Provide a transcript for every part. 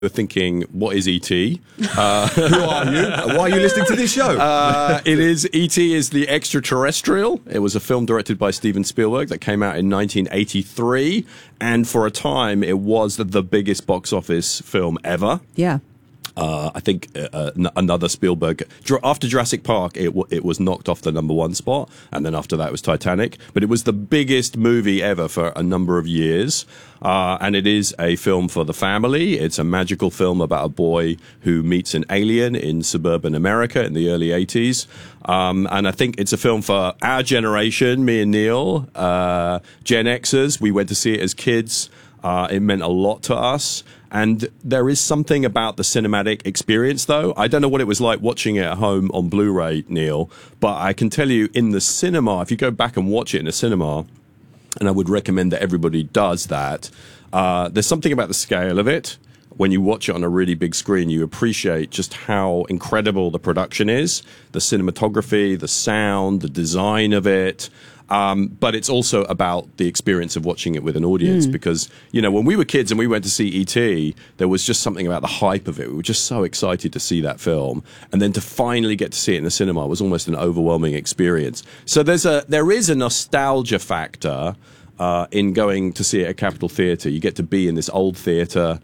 You're thinking, what is E.T.? Who are you? Why are you listening to this show? It is E.T. is the Extraterrestrial. It was a film directed by Steven Spielberg that came out in 1983, and for a time it was the biggest box office film ever. Yeah. I think another Spielberg. After Jurassic Park, it was knocked off the #1 spot, and then after that it was Titanic. But it was the biggest movie ever for a number of years, and it is a film for the family. It's a magical film about a boy who meets an alien in suburban America in the early 80s. And I think it's a film for our generation, me and Neil, Gen Xers. We went to see it as kids. It meant a lot to us. And there is something about the cinematic experience, though. I don't know what it was like watching it at home on Blu-ray, Neil, but I can tell you in the cinema, if you go back and watch it in a cinema, and I would recommend that everybody does that, there's something about the scale of it. When you watch it on a really big screen, you appreciate just how incredible the production is, the cinematography, the sound, the design of it. But it's also about the experience of watching it with an audience because, you know, when we were kids and we went to see E.T., there was just something about the hype of it. We were just so excited to see that film. And then to finally get to see it in the cinema was almost an overwhelming experience. So there is a nostalgia factor in going to see it at Capitol Theatre. You get to be in this old theatre.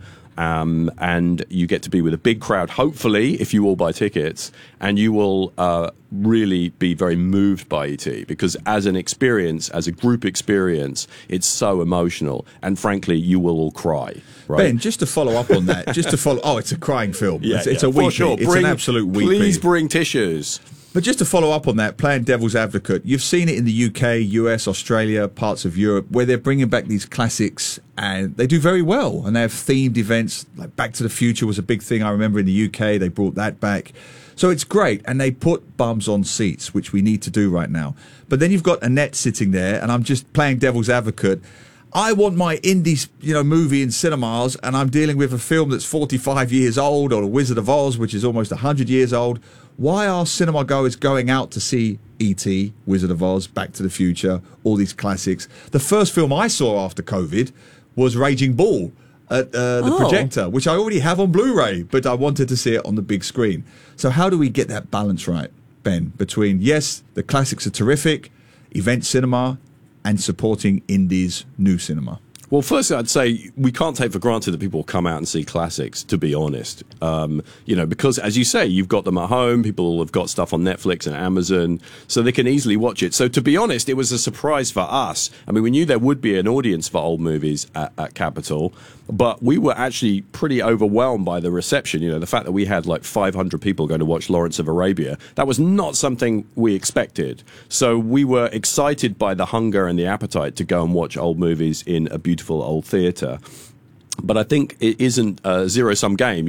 And you get to be with a big crowd, hopefully, if you all buy tickets, and you will really be very moved by E.T. because as an experience, as a group experience, it's so emotional, and frankly, you will all cry. Right? Ben, just to follow up on that, it's a crying film. Yeah, it's a weeping. Sure. It's an absolute weeping. Please bring tissues. But just to follow up on that, playing devil's advocate, you've seen it in the UK, US, Australia, parts of Europe, where they're bringing back these classics, and they do very well. And they have themed events, like Back to the Future was a big thing. I remember in the UK, they brought that back. So it's great, and they put bums on seats, which we need to do right now. But then you've got Annette sitting there, and I'm just playing devil's advocate. I want my indie, movie in cinemas, and I'm dealing with a film that's 45 years old, or The Wizard of Oz, which is almost 100 years old. Why are cinema goers going out to see E.T., Wizard of Oz, Back to the Future, all these classics? The first film I saw after COVID was Raging Bull at the projector, which I already have on Blu-ray, but I wanted to see it on the big screen. So how do we get that balance right, Ben, between, yes, the classics are terrific, event cinema, and supporting indies, new cinema? Well, firstly, I'd say we can't take for granted that people will come out and see classics, to be honest. Because, as you say, you've got them at home. People have got stuff on Netflix and Amazon, so they can easily watch it. So, to be honest, it was a surprise for us. I mean, we knew there would be an audience for old movies at Capitol, but we were actually pretty overwhelmed by the reception. You know, the fact that we had like 500 people going to watch Lawrence of Arabia, that was not something we expected. So we were excited by the hunger and the appetite to go and watch old movies in a beautiful old theatre. But I think it isn't a zero-sum game.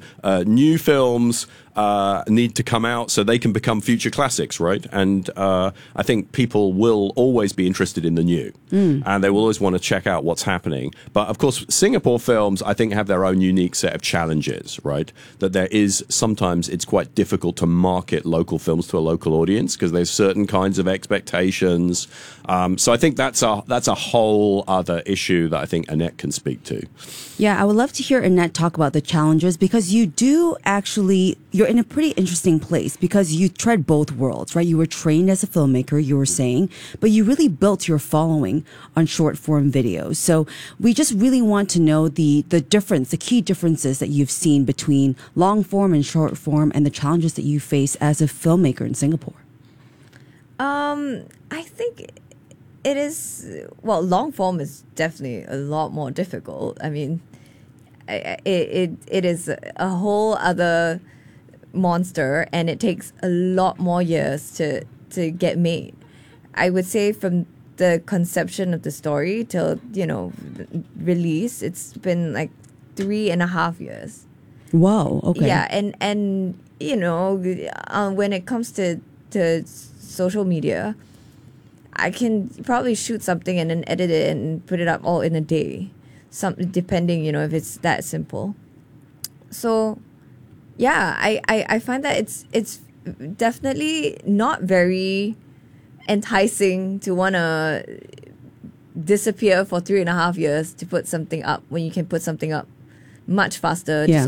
New films need to come out so they can become future classics, right? And I think people will always be interested in the new, and they will always want to check out what's happening. But of course, Singapore films, I think, have their own unique set of challenges, right? That there is sometimes it's quite difficult to market local films to a local audience because there's certain kinds of expectations. So I think that's a whole other issue that I think Annette can speak to. Yeah, I would love to hear Annette talk about the challenges because you're in a pretty interesting place because you tread both worlds, right? You were trained as a filmmaker, you were saying, but you really built your following on short form videos. So we just really want to know the key differences that you've seen between long form and short form and the challenges that you face as a filmmaker in Singapore. I think it is, long form is definitely a lot more difficult. I mean, it is a whole other monster, and it takes a lot more years to get made. I would say from the conception of the story till release, it's been like 3.5 years. Wow. Okay. Yeah, and when it comes to social media, I can probably shoot something and then edit it and put it up all in a day. Depending, if it's that simple. So yeah, I find that it's definitely not very enticing to want to disappear for 3.5 years to put something up when you can put something up much faster. Yeah.